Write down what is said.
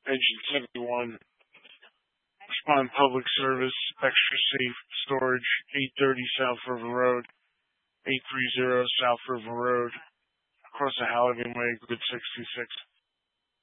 Engine 71. Respond public service, extra safe storage, 830 South River Road, 830 South River Road, across the Halligan Way, Grid 66.